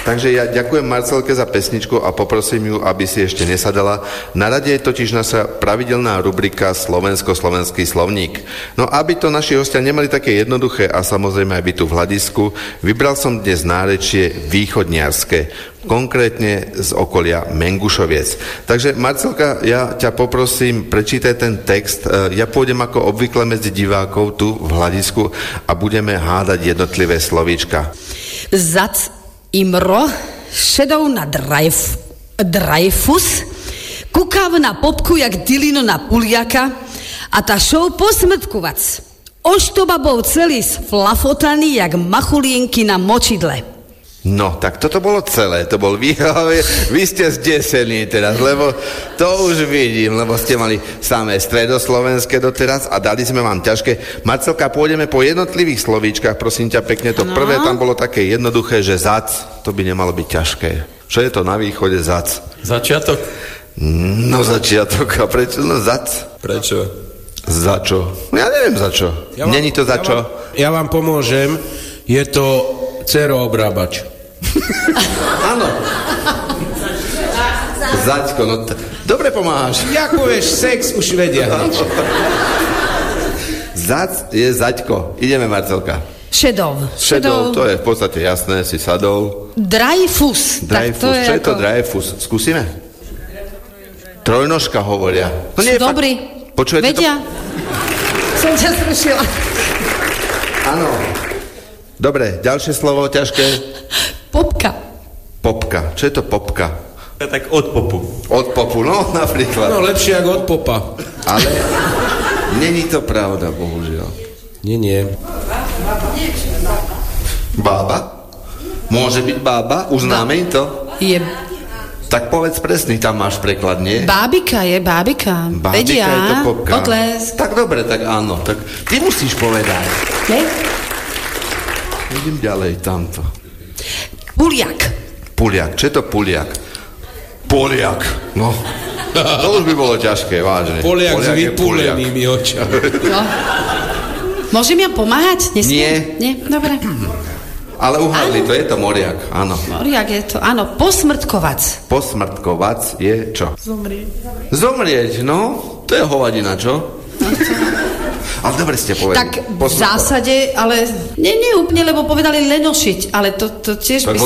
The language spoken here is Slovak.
Takže ja ďakujem Marcelke za pesničku a poprosím ju, aby si ešte nesadala. Na rade je totiž naša pravidelná rubrika Slovensko-slovenský slovník. No aby to naši hostia nemali také jednoduché a samozrejme aj byť tu v hľadisku, vybral som dnes nárečie východniarske, konkrétne z okolia Mengušoviec. Takže Marcelka, ja ťa poprosím, prečítaj ten text. Ja pôjdem ako obvykle medzi divákov tu v hľadisku a budeme hádať jednotlivé slovíčka. Zac Imro, šedou na Dreyfus, kukáv na popku jak Dilino na Puliaka a ta šou posmrtkovac. Oštoba bol celý sflafotaný jak machulienky na močidle. No, tak toto bolo celé, to bol výhľad. Vy ste zdesení teraz, lebo to už vidím, lebo ste mali samé stredoslovenské doteraz a dali sme vám ťažké. Marcelka, pôjdeme po jednotlivých slovíčkach, prosím ťa pekne. To prvé tam bolo také jednoduché, že zac, to by nemalo byť ťažké. Čo je to na východe zac? Začiatok? No začiatok, a prečo? No zac. Prečo? Za čo? Ja neviem za čo. Není to za čo? Ja vám pomôžem, je to dceroobrábač. Áno. Zaďko, no dobre pomáhaš. Ako vieš, sex už vedia. Zac je zaďko. Ideme, Marcelka. Šedov, to je v podstate jasné, si sadol. Dreyfus. Dreyfus, čo je to Dreyfus? Skúsime? Trojnožka hovoria. No nie, dobrý. Počujete vedia? Som ťa zrušila. Áno. Dobre, ďalšie slovo ťažké. Popka. Popka. Čo je to popka? Tak od popu. Od popu, no napríklad. No lepšie ako od popa. Ale není to pravda, bohužiaľ. Nie. Bába? Môže byť bába? Uznáme im to? Je. Tak povedz presný, tam máš preklad, nie? Bábika je bábika. Bábika je to popka. Potlesk. Tak dobre, tak áno. Tak ty musíš povedať. Ne? Idem ďalej, tamto. Puliak. Čo je to puliak? Poliak. No. To už by bolo ťažké, vážne. Poliak s vypulenými očami. No. Môžem ja pomáhať? Nie. Nie? Dobre. Ale uhádli, to je to moriak, áno. Moriak je to, áno. Posmrtkovac. Posmrtkovac je čo? Zomrieť, no. To je hovadina, čo? Ale dobre ste povedali. Tak v zásade, ale nie úplne, lebo povedali lenošiť, ale to tiež by